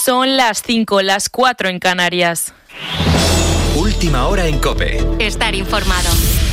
Son las 5, las 4 en Canarias. Última hora en COPE. Estar informado.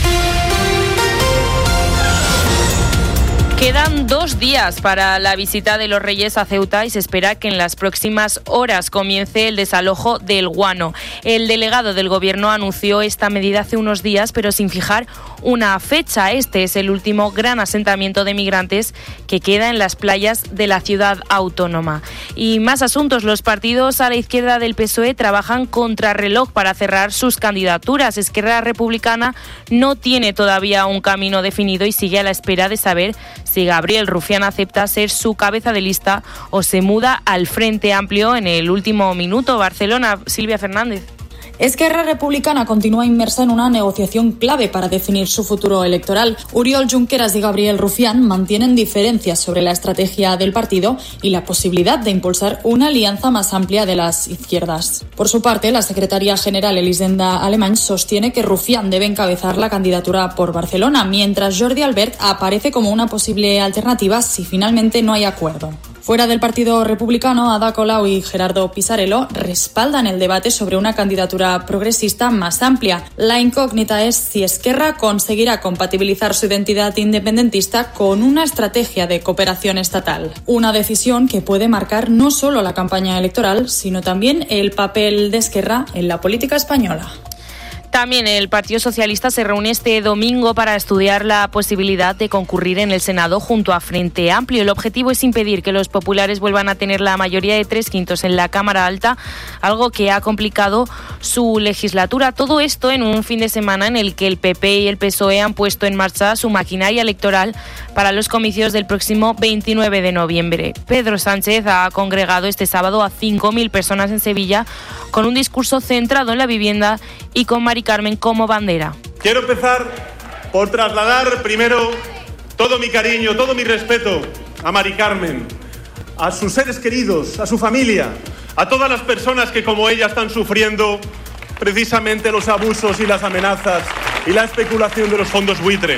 Quedan 2 días para la visita de los Reyes a Ceuta y se espera que en las próximas horas comience el desalojo del Guano. El delegado del Gobierno anunció esta medida hace unos días, pero sin fijar una fecha. Este es el último gran asentamiento de migrantes que queda en las playas de la ciudad autónoma. Y más asuntos. Los partidos a la izquierda del PSOE trabajan contrarreloj para cerrar sus candidaturas. Esquerra Republicana no tiene todavía un camino definido y sigue a la espera de saber si Gabriel Rufián acepta ser su cabeza de lista o se muda al Frente Amplio en el último minuto. Barcelona, Silvia Fernández. Esquerra Republicana continúa inmersa en una negociación clave para definir su futuro electoral. Oriol Junqueras y Gabriel Rufián mantienen diferencias sobre la estrategia del partido y la posibilidad de impulsar una alianza más amplia de las izquierdas. Por su parte, la secretaria general Elisenda Alemany sostiene que Rufián debe encabezar la candidatura por Barcelona, mientras Jordi Albert aparece como una posible alternativa si finalmente no hay acuerdo. Fuera del Partido Republicano, Ada Colau y Gerardo Pisarello respaldan el debate sobre una candidatura progresista más amplia. La incógnita es si Esquerra conseguirá compatibilizar su identidad independentista con una estrategia de cooperación estatal. Una decisión que puede marcar no solo la campaña electoral, sino también el papel de Esquerra en la política española. También el Partido Socialista se reúne este domingo para estudiar la posibilidad de concurrir en el Senado junto a Frente Amplio. El objetivo es impedir que los populares vuelvan a tener la mayoría de 3/5 en la Cámara Alta, algo que ha complicado su legislatura. Todo esto en un fin de semana en el que el PP y el PSOE han puesto en marcha su maquinaria electoral para los comicios del próximo 29 de noviembre. Pedro Sánchez ha congregado este sábado a 5.000 personas en Sevilla con un discurso centrado en la vivienda y con Mari Carmen como bandera. Quiero empezar por trasladar primero todo mi cariño, todo mi respeto a Mari Carmen, a sus seres queridos, a su familia, a todas las personas que como ella están sufriendo precisamente los abusos y las amenazas y la especulación de los fondos buitre.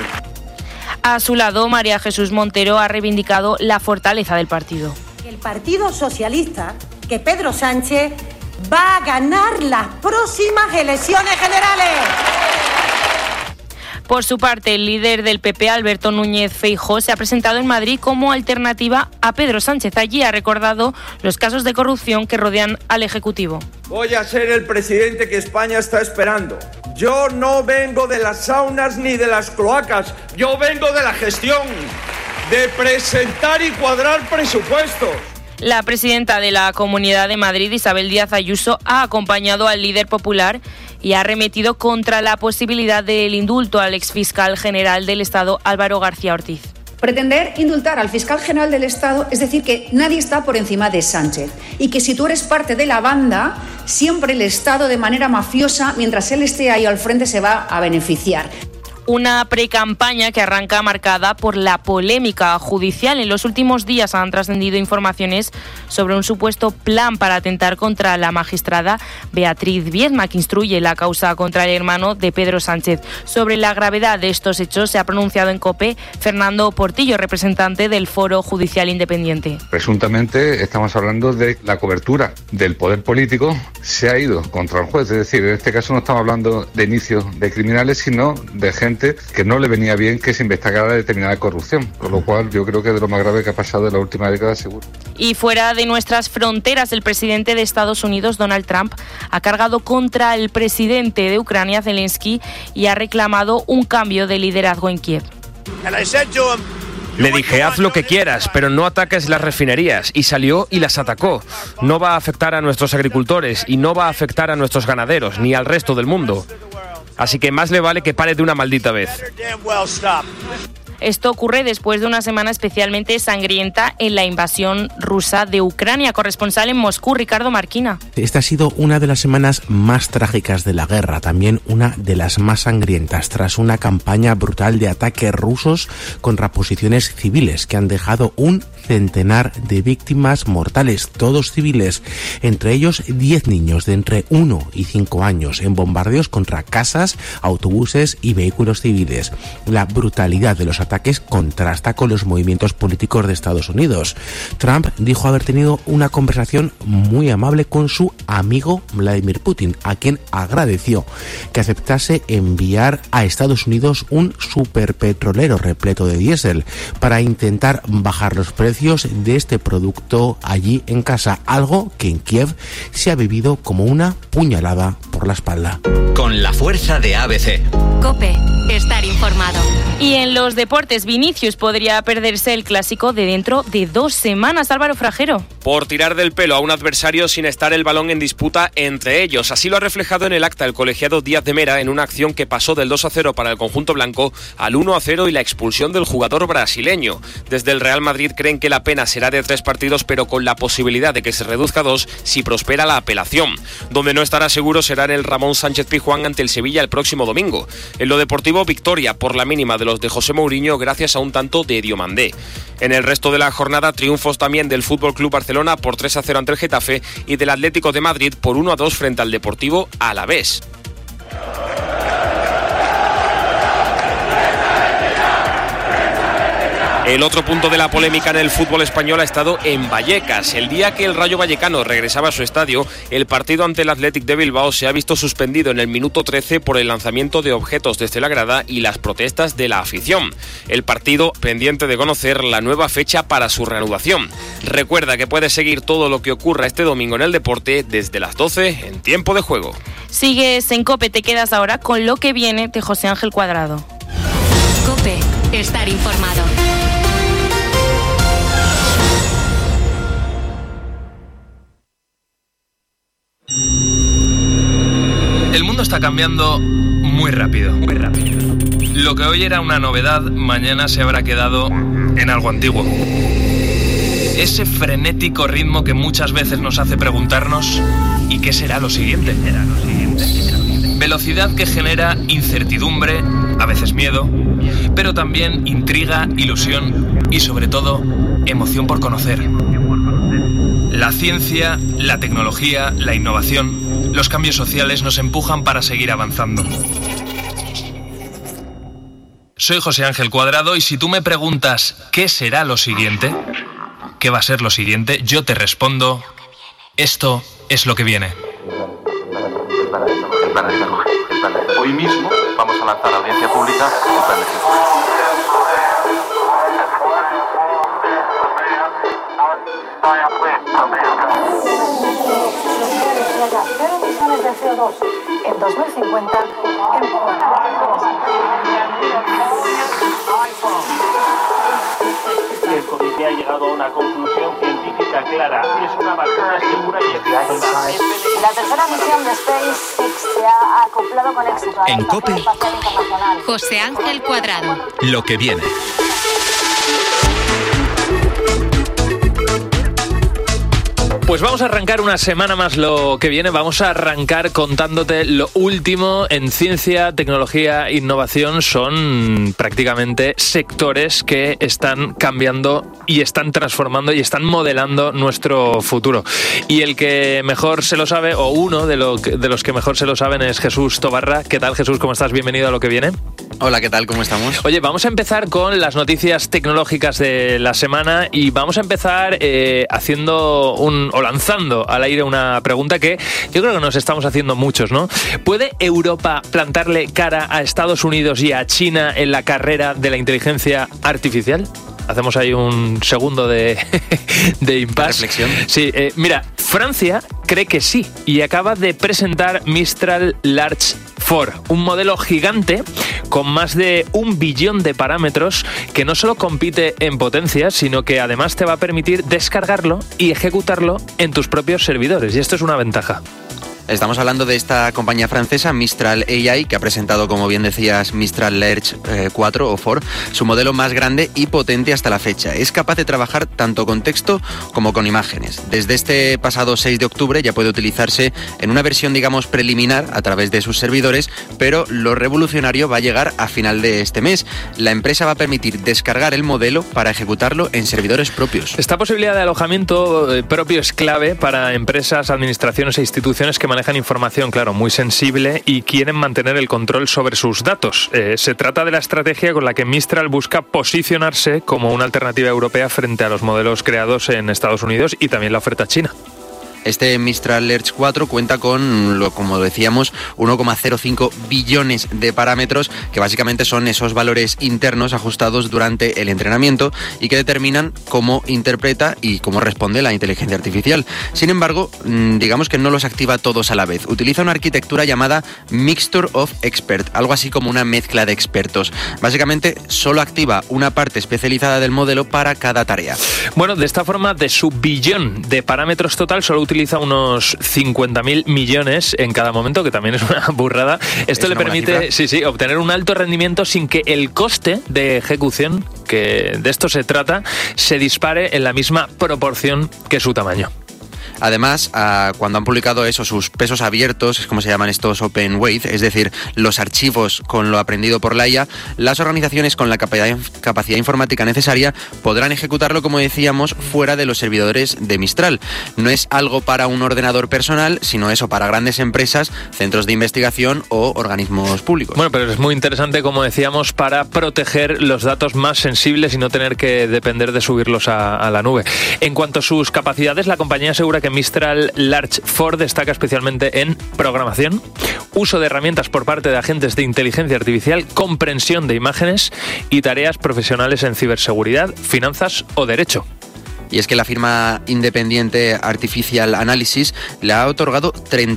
A su lado, María Jesús Montero ha reivindicado la fortaleza del partido. El Partido Socialista, que Pedro Sánchez va a ganar las próximas elecciones generales. Por su parte, el líder del PP, Alberto Núñez Feijóo, se ha presentado en Madrid como alternativa a Pedro Sánchez. Allí ha recordado los casos de corrupción que rodean al Ejecutivo. Voy a ser el presidente que España está esperando. Yo no vengo de las saunas ni de las cloacas, yo vengo de la gestión, de presentar y cuadrar presupuestos. La presidenta de la Comunidad de Madrid, Isabel Díaz Ayuso, ha acompañado al líder popular y ha arremetido contra la posibilidad del indulto al exfiscal general del Estado, Álvaro García Ortiz. Pretender indultar al fiscal general del Estado es decir que nadie está por encima de Sánchez y que si tú eres parte de la banda, siempre el Estado de manera mafiosa, mientras él esté ahí al frente, se va a beneficiar. Una precampaña que arranca marcada por la polémica judicial. En los últimos días han trascendido informaciones sobre un supuesto plan para atentar contra la magistrada Beatriz Viedma, que instruye la causa contra el hermano de Pedro Sánchez. Sobre la gravedad de estos hechos se ha pronunciado en COPE Fernando Portillo, representante del Foro Judicial Independiente. Presuntamente estamos hablando de la cobertura del poder político se ha ido contra el juez. Es decir, en este caso no estamos hablando de inicios de criminales, sino de gente que no le venía bien que se investigara determinada corrupción, con lo cual yo creo que es de lo más grave que ha pasado en la última década, seguro. Y fuera de nuestras fronteras, el presidente de Estados Unidos, Donald Trump, ha cargado contra el presidente de Ucrania, Zelensky, y ha reclamado un cambio de liderazgo en Kiev. Le dije, haz lo que quieras, pero no ataques las refinerías. Y salió y las atacó. No va a afectar a nuestros agricultores y no va a afectar a nuestros ganaderos, ni al resto del mundo. Así que más le vale que pare de una maldita vez. Esto ocurre después de una semana especialmente sangrienta en la invasión rusa de Ucrania. Corresponsal en Moscú, Ricardo Marquina. Esta ha sido una de las semanas más trágicas de la guerra, también una de las más sangrientas, tras una campaña brutal de ataques rusos contra posiciones civiles que han dejado un centenar de víctimas mortales, todos civiles, entre ellos 10 niños de entre 1 y 5 años, en bombardeos contra casas, autobuses y vehículos civiles. La brutalidad de los ataques contrasta con los movimientos políticos de Estados Unidos. Trump dijo haber tenido una conversación muy amable con su amigo Vladimir Putin, a quien agradeció que aceptase enviar a Estados Unidos un superpetrolero repleto de diésel para intentar bajar los precios de este producto allí en casa, algo que en Kiev se ha vivido como una puñalada por la espalda. Con la fuerza de ABC. COPE. Estar informado. Y en los deportes, Vinicius podría perderse el clásico de dentro de 2 semanas. Álvaro Fragero. Por tirar del pelo a un adversario sin estar el balón en disputa entre ellos. Así lo ha reflejado en el acta el colegiado Díaz de Mera en una acción que pasó del 2-0 para el conjunto blanco al 1-0 y la expulsión del jugador brasileño. Desde el Real Madrid creen que la pena será de 3 partidos, pero con la posibilidad de que se reduzca a 2 si prospera la apelación. Donde no estará seguro será en el Ramón Sánchez Pizjuán ante el Sevilla el próximo domingo. En lo deportivo, victoria por la mínima de los de José Mourinho gracias a un tanto de Diomandé. En el resto de la jornada, triunfos también del FC Barcelona por 3-0 ante el Getafe y del Atlético de Madrid por 1-2 frente al Deportivo Alavés. El otro punto de la polémica en el fútbol español ha estado en Vallecas. El día que el Rayo Vallecano regresaba a su estadio, el partido ante el Athletic de Bilbao se ha visto suspendido en el minuto 13 por el lanzamiento de objetos desde la grada y las protestas de la afición. El partido pendiente de conocer la nueva fecha para su reanudación. Recuerda que puedes seguir todo lo que ocurra este domingo en el deporte desde las 12 en Tiempo de Juego. Sigues en COPE, te quedas ahora con lo que viene de José Ángel Cuadrado. COPE. Estar informado. El mundo está cambiando muy rápido. Lo que hoy era una novedad, mañana se habrá quedado en algo antiguo. Ese frenético ritmo que muchas veces nos hace preguntarnos ¿y qué será lo siguiente? Velocidad que genera incertidumbre, a veces miedo, pero también intriga, ilusión y sobre todo emoción por conocer. La ciencia, la tecnología, la innovación, los cambios sociales nos empujan para seguir avanzando. Soy José Ángel Cuadrado y si tú me preguntas ¿qué será lo siguiente? ¿Qué va a ser lo siguiente? Yo te respondo, esto es lo que viene. Hoy mismo vamos a lanzar a audiencia pública el plan de ejecución. Cero emisiones de CO2 en 2050 El comité ha llegado a una conclusión científica clara. Es una vacuna segura y eficaz. La tercera misión de SpaceX se ha acoplado con éxito a la En COPE. Estación Espacial Internacional. José Ángel Cuadrado. Lo que viene. Pues vamos a arrancar una semana más lo que viene. Vamos a arrancar contándote lo último en ciencia, tecnología, innovación. Son prácticamente sectores que están cambiando y están transformando y están modelando nuestro futuro. Y el que mejor se lo sabe, o uno de los que mejor se lo saben, es Jesús Tobarra. ¿Qué tal, Jesús? ¿Cómo estás? Bienvenido a Lo que viene. Hola, ¿qué tal? ¿Cómo estamos? Oye, vamos a empezar con las noticias tecnológicas de la semana y vamos a empezar lanzando al aire una pregunta que yo creo que nos estamos haciendo muchos, ¿no? ¿Puede Europa plantarle cara a Estados Unidos y a China en la carrera de la inteligencia artificial? Hacemos ahí un segundo de impasse. Reflexión. Sí, mira, Francia cree que sí y acaba de presentar Mistral Large 4, un modelo gigante con más de 1 billón de parámetros que no solo compite en potencia, sino que además te va a permitir descargarlo y ejecutarlo en tus propios servidores. Y esto es una ventaja. Estamos hablando de esta compañía francesa, Mistral AI, que ha presentado, como bien decías, Mistral Large 4 o 4, su modelo más grande y potente hasta la fecha. Es capaz de trabajar tanto con texto como con imágenes. Desde este pasado 6 de octubre ya puede utilizarse en una versión, digamos, preliminar a través de sus servidores, pero lo revolucionario va a llegar a final de este mes. La empresa va a permitir descargar el modelo para ejecutarlo en servidores propios. Esta posibilidad de alojamiento propio es clave para empresas, administraciones e instituciones que manejan información, claro, muy sensible y quieren mantener el control sobre sus datos. Se trata de la estrategia con la que Mistral busca posicionarse como una alternativa europea frente a los modelos creados en Estados Unidos y también la oferta china. Este Mistral Lerch 4 cuenta con, como decíamos, 1,05 billones de parámetros, que básicamente son esos valores internos ajustados durante el entrenamiento y que determinan cómo interpreta y cómo responde la inteligencia artificial. Sin embargo, digamos que no los activa todos a la vez. Utiliza una arquitectura llamada Mixture of Expert, algo así como una mezcla de expertos. Básicamente, solo activa una parte especializada del modelo para cada tarea. Bueno, de esta forma, de su billón de parámetros total, solo utiliza unos 50.000 millones en cada momento, que también es una burrada. Esto le permite obtener un alto rendimiento sin que el coste de ejecución, que de esto se trata, se dispare en la misma proporción que su tamaño. Además, cuando han publicado sus pesos abiertos, es como se llaman estos open weight, es decir, los archivos con lo aprendido por la IA, las organizaciones con la capacidad informática necesaria podrán ejecutarlo, como decíamos, fuera de los servidores de Mistral. No es algo para un ordenador personal, sino eso para grandes empresas, centros de investigación o organismos públicos. Bueno, pero es muy interesante, como decíamos, para proteger los datos más sensibles y no tener que depender de subirlos a la nube. En cuanto a sus capacidades, la compañía asegura que Mistral Large 4 destaca especialmente en programación, uso de herramientas por parte de agentes de inteligencia artificial, comprensión de imágenes y tareas profesionales en ciberseguridad, finanzas o derecho. Y es que la firma independiente Artificial Analysis le ha otorgado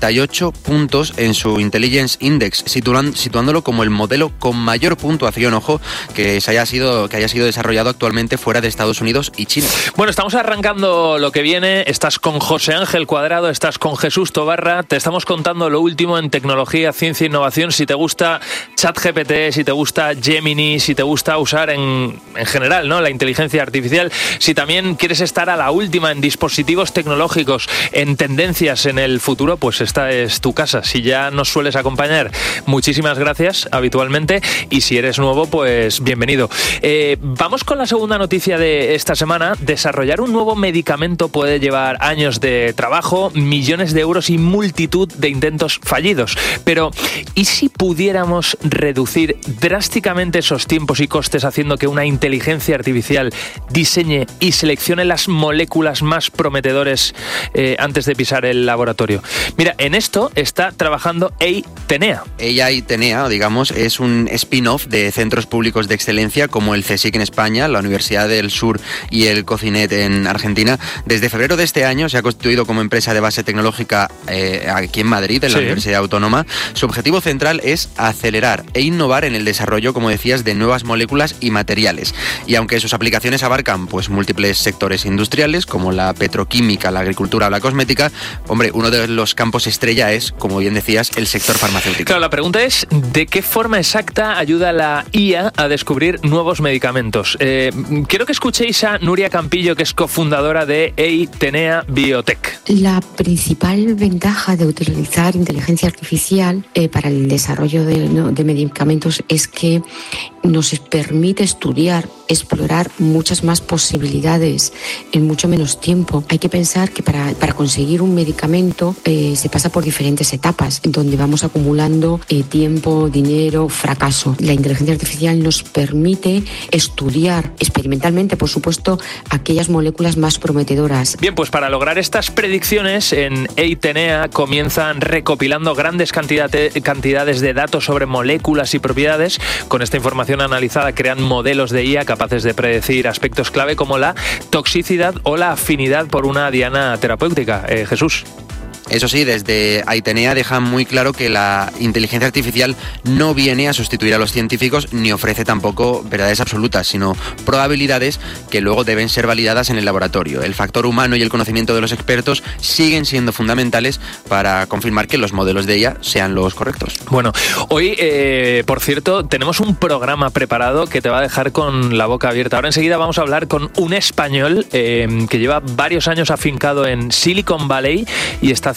38 puntos en su Intelligence Index, situándolo como el modelo con mayor puntuación, ojo, que haya sido desarrollado actualmente fuera de Estados Unidos y China. Bueno, estamos arrancando lo que viene. Estás con José Ángel Cuadrado, estás con Jesús Tobarra. Te estamos contando lo último en tecnología, ciencia e innovación. Si te gusta ChatGPT, si te gusta Gemini, si te gusta usar en general, ¿no?, la inteligencia artificial, si también quieres estar a la última en dispositivos tecnológicos, en tendencias en el futuro, pues esta es tu casa. Si ya nos sueles acompañar, muchísimas gracias habitualmente, y si eres nuevo, pues bienvenido. Vamos con la segunda noticia de esta semana. Desarrollar un nuevo medicamento puede llevar años de trabajo, millones de euros y multitud de intentos fallidos. Pero, ¿y si pudiéramos reducir drásticamente esos tiempos y costes haciendo que una inteligencia artificial diseñe y seleccione las moléculas más prometedores antes de pisar el laboratorio? Mira, en esto está trabajando AI-Tenea. AI-Tenea, digamos, es un spin-off de centros públicos de excelencia como el CSIC en España, la Universidad del Sur y el COCINET en Argentina. Desde febrero de este año se ha constituido como empresa de base tecnológica aquí en Madrid, en la Universidad Autónoma. Su objetivo central es acelerar e innovar en el desarrollo, como decías, de nuevas moléculas y materiales. Y aunque sus aplicaciones abarcan pues múltiples sectores industriales como la petroquímica, la agricultura o la cosmética, hombre, uno de los campos estrella es, como bien decías, el sector farmacéutico. Claro, la pregunta es, ¿de qué forma exacta ayuda la IA a descubrir nuevos medicamentos? Quiero que escuchéis a Nuria Campillo, que es cofundadora de AI-Tenea Biotech. La principal ventaja de utilizar inteligencia artificial para el desarrollo de medicamentos es que nos permite estudiar, explorar muchas más posibilidades en mucho menos tiempo. Hay que pensar que para conseguir un medicamento se pasa por diferentes etapas, donde vamos acumulando tiempo, dinero, fracaso. La inteligencia artificial nos permite estudiar experimentalmente, por supuesto, aquellas moléculas más prometedoras. Bien, pues para lograr estas predicciones, en AI-Tenea comienzan recopilando grandes cantidades de datos sobre moléculas y propiedades. Con esta información analizada crean modelos de IA capaces de predecir aspectos clave como la toxicidad o la afinidad por una diana terapéutica. Jesús. Eso sí, desde AI-Tenea dejan muy claro que la inteligencia artificial no viene a sustituir a los científicos ni ofrece tampoco verdades absolutas, sino probabilidades que luego deben ser validadas en el laboratorio. El factor humano y el conocimiento de los expertos siguen siendo fundamentales para confirmar que los modelos de IA sean los correctos. Bueno, hoy, por cierto, tenemos un programa preparado que te va a dejar con la boca abierta. Ahora enseguida vamos a hablar con un español que lleva varios años afincado en Silicon Valley y está haciendo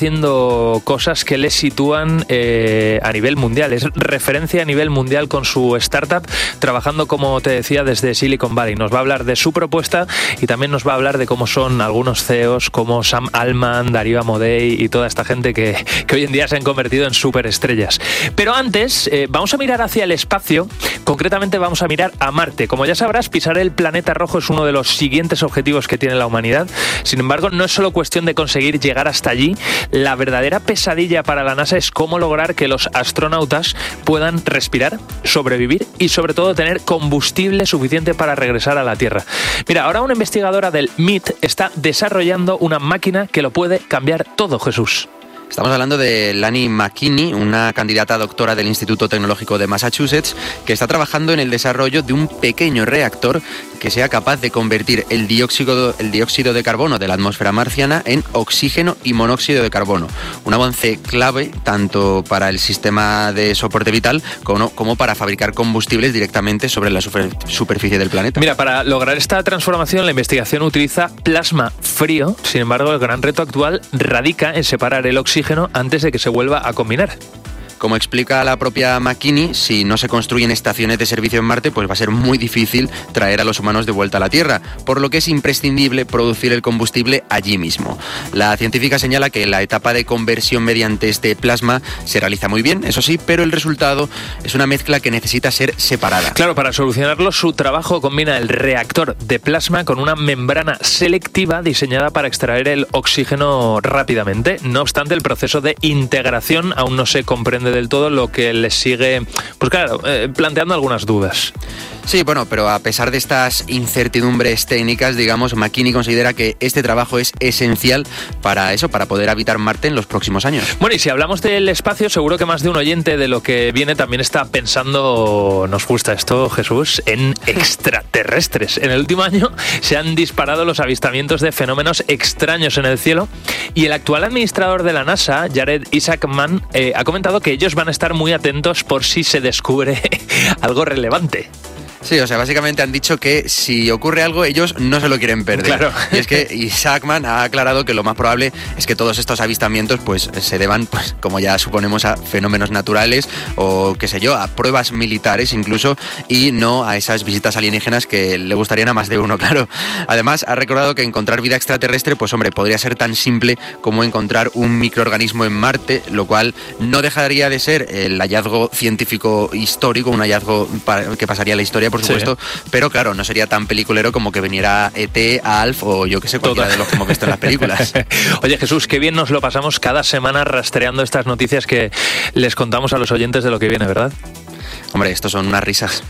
haciendo cosas que le sitúan a nivel mundial. Es referencia a nivel mundial con su startup, trabajando, como te decía, desde Silicon Valley. Nos va a hablar de su propuesta y también nos va a hablar de cómo son algunos CEOs como Sam Altman, Darío Amodei y toda esta gente que hoy en día se han convertido en superestrellas. Pero antes, vamos a mirar hacia el espacio. Concretamente vamos a mirar a Marte. Como ya sabrás, pisar el planeta rojo es uno de los siguientes objetivos que tiene la humanidad. Sin embargo, no es solo cuestión de conseguir llegar hasta allí. La verdadera pesadilla para la NASA es cómo lograr que los astronautas puedan respirar, sobrevivir y sobre todo tener combustible suficiente para regresar a la Tierra. Mira, ahora una investigadora del MIT está desarrollando una máquina que lo puede cambiar todo, Jesús. Estamos hablando de Lani McKinney, una candidata doctora del Instituto Tecnológico de Massachusetts, que está trabajando en el desarrollo de un pequeño reactor que sea capaz de convertir el dióxido de carbono de la atmósfera marciana en oxígeno y monóxido de carbono. Un avance clave tanto para el sistema de soporte vital como para fabricar combustibles directamente sobre la superficie del planeta. Mira, para lograr esta transformación, la investigación utiliza plasma frío. Sin embargo, el gran reto actual radica en separar el oxígeno antes de que se vuelva a combinar. Como explica la propia McKinney, si no se construyen estaciones de servicio en Marte, pues va a ser muy difícil traer a los humanos de vuelta a la Tierra, por lo que es imprescindible producir el combustible allí mismo. La científica señala que la etapa de conversión mediante este plasma se realiza muy bien, eso sí, pero el resultado es una mezcla que necesita ser separada. Claro, para solucionarlo, su trabajo combina el reactor de plasma con una membrana selectiva diseñada para extraer el oxígeno rápidamente. No obstante, el proceso de integración aún no se comprende del todo, lo que les sigue, pues claro, planteando algunas dudas. Sí, bueno, pero a pesar de estas incertidumbres técnicas, digamos, McKinney considera que este trabajo es esencial para eso, para poder habitar Marte en los próximos años. Bueno, y si hablamos del espacio, seguro que más de un oyente de lo que viene también está pensando, nos gusta esto, Jesús, en extraterrestres. En el último año se han disparado los avistamientos de fenómenos extraños en el cielo y el actual administrador de la NASA, Jared Isaacman, ha comentado que ellos van a estar muy atentos por si se descubre algo relevante. Sí, o sea, básicamente han dicho que si ocurre algo, ellos no se lo quieren perder. Claro. Y es que Isaacman ha aclarado que lo más probable es que todos estos avistamientos pues se deban, pues como ya suponemos, a fenómenos naturales o, qué sé yo, a pruebas militares incluso, y no a esas visitas alienígenas que le gustarían a más de uno, claro. Además, ha recordado que encontrar vida extraterrestre, pues hombre, podría ser tan simple como encontrar un microorganismo en Marte, lo cual no dejaría de ser el hallazgo científico histórico, un hallazgo que pasaría a la historia, por supuesto, sí. Pero claro, no sería tan peliculero como que viniera E.T., Alf o yo que sé, cualquiera de los que hemos visto en las películas. Oye, Jesús, qué bien nos lo pasamos cada semana rastreando estas noticias que les contamos a los oyentes de lo que viene, ¿verdad? Hombre, estos son unas risas.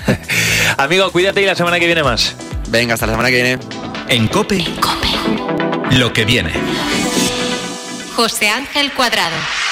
Amigo, cuídate y la semana que viene más. Venga, hasta la semana que viene. En COPE, lo que viene. José Ángel Cuadrado.